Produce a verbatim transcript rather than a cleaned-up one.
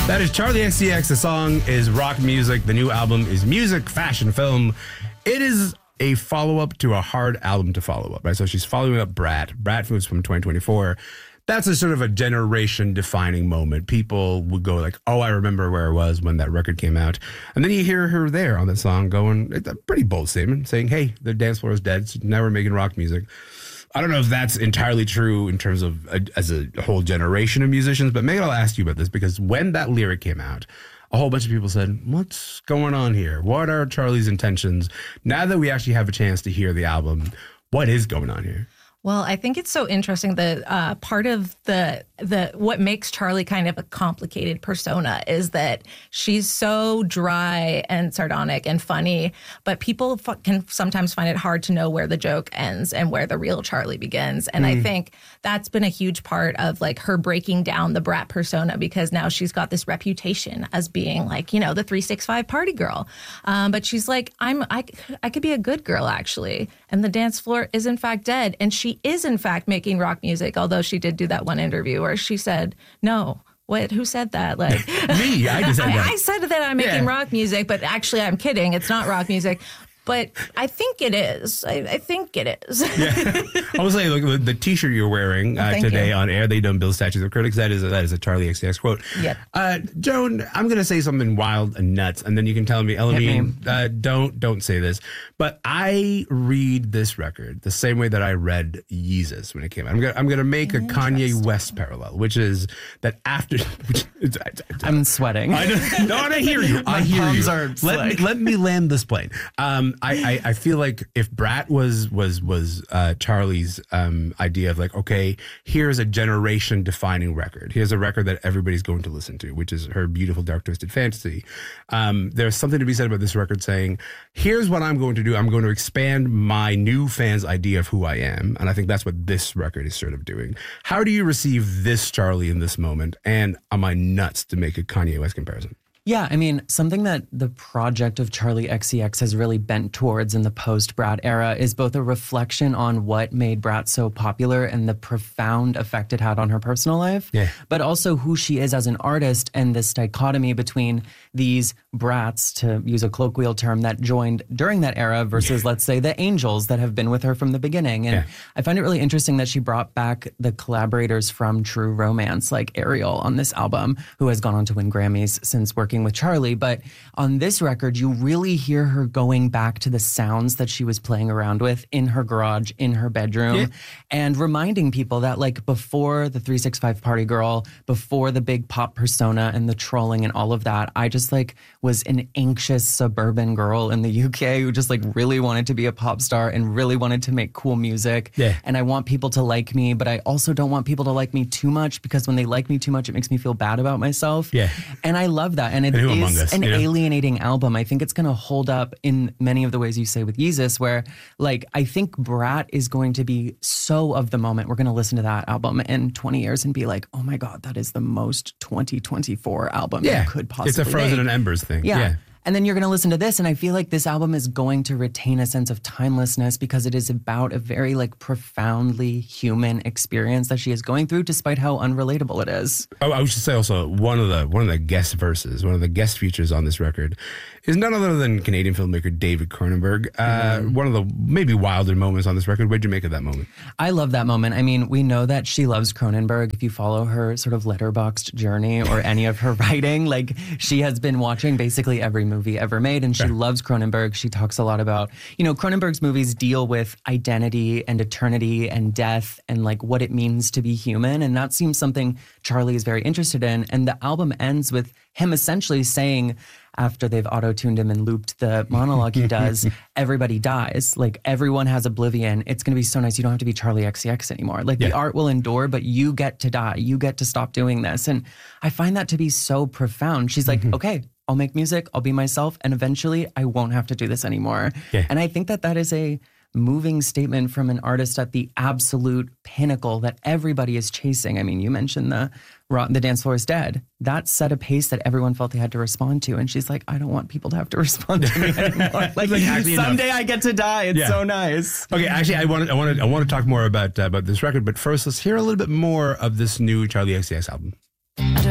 That is Charli X C X. The song is Rock Music. The new album is Music, Fashion, Film. It is a follow-up to a hard album to follow up, right? So she's following up Brat. Brat was from twenty twenty-four. That's a sort of a generation-defining moment. People would go like, oh, I remember where I was when that record came out. And then you hear her there on that song going, it's a pretty bold statement, saying, hey, the dance floor is dead, so now we're making rock music. I don't know if that's entirely true in terms of a, as a whole generation of musicians, but maybe I'll ask you about this, because when that lyric came out, a whole bunch of people said, what's going on here? What are Charli's intentions? Now that we actually have a chance to hear the album, what is going on here? Well, I think it's so interesting that uh, part of the the what makes Charli kind of a complicated persona is that she's so dry and sardonic and funny, but people f- can sometimes find it hard to know where the joke ends and where the real Charli begins. And mm. I think that's been a huge part of like her breaking down the Brat persona, because now she's got this reputation as being like, you know, the three sixty-five party girl. Um, but she's like, I'm I, I could be a good girl, actually. And the dance floor is in fact dead. And she is in fact making rock music, although she did do that one interview where she said, no, what, who said that? Like me, I just said that. I, I said that I'm making yeah. rock music, but actually I'm kidding. It's not rock music. But I think it is. I, I think it is. Yeah. I was saying, look, the T-shirt you're wearing uh, today you. on air, they don't build statues of critics. That is a, that is a Charli X C X quote. Yep. Uh, Joan, I'm going to say something wild and nuts, and then you can tell me, Elamine, uh, don't don't say this. But I read this record the same way that I read Yeezus when it came out. I'm going I'm going to make a Kanye West parallel, which is that after. Which, it's, it's, it's, I'm sweating. I know, no, I hear you. I hear palms you. Are let me let me land this plane. Um, I, I, I feel like if Brat was was was uh, Charli's um, idea of like, okay, here's a generation defining record. Here's a record that everybody's going to listen to, which is her beautiful Dark Twisted Fantasy. Um, there's something to be said about this record saying, here's what I'm going to do. I'm going to expand my new fans' idea of who I am. And I think that's what this record is sort of doing. How do you receive this Charli in this moment? And am I nuts to make a Kanye West comparison? Yeah, I mean, something that the project of Charli X C X has really bent towards in the post-Brat era is both a reflection on what made Brat so popular and the profound effect it had on her personal life, yeah. but also who she is as an artist and this dichotomy between these brats, to use a colloquial term, that joined during that era versus, let's say, the angels that have been with her from the beginning. And yeah. I find it really interesting that she brought back the collaborators from True Romance, like Ariel on this album, who has gone on to win Grammys since working with Charli. But on this record, you really hear her going back to the sounds that she was playing around with in her garage, in her bedroom, yeah. and reminding people that, like, before the three sixty-five Party Girl, before the big pop persona and the trolling and all of that, I just, like, was an anxious suburban girl in the U K who just, like, really wanted to be a pop star and really wanted to make cool music. Yeah. And I want people to like me, but I also don't want people to like me too much, because when they like me too much, it makes me feel bad about myself. Yeah. And I love that. And it and is us, an you know? alienating album. I think it's going to hold up in many of the ways you say with Yeezus, where, like, I think Brat is going to be so of the moment. We're going to listen to that album in twenty years and be like, oh my God, that is the most twenty twenty-four album yeah. that could possibly It's a Frozen make. and Embers thing. Yeah. yeah. And then you're going to listen to this, and I feel like this album is going to retain a sense of timelessness because it is about a very, like, profoundly human experience that she is going through, despite how unrelatable it is. Oh, I should say also one of the one of the guest verses, one of the guest features on this record is none other than Canadian filmmaker David Cronenberg. Uh, mm. One of the maybe wilder moments on this record. What'd you make of that moment? I love that moment. I mean, we know that she loves Cronenberg. If you follow her sort of letterboxed journey or any of her writing, like, she has been watching basically every movie ever made, and she yeah. loves Cronenberg. She talks a lot about, you know, Cronenberg's movies deal with identity and eternity and death and, like, what it means to be human, and that seems something Charli is very interested in. And the album ends with him essentially saying, after they've auto-tuned him and looped the monologue he does, everybody dies. Like, everyone has oblivion. It's going to be so nice. You don't have to be Charli X C X anymore. Like, yeah. the art will endure, but you get to die. You get to stop doing this. And I find that to be so profound. She's like, mm-hmm. okay, I'll make music, I'll be myself, and eventually I won't have to do this anymore. Yeah. And I think that that is a moving statement from an artist at the absolute pinnacle that everybody is chasing. I mean, you mentioned the the dance floor is dead. That set a pace that everyone felt they had to respond to. And she's like, I don't want people to have to respond to me anymore. Like, like someday enough. I get to die. It's yeah. so nice. Okay, actually, I want to I want to I want to talk more about uh, about this record, but first, let's hear a little bit more of this new Charli X C X album.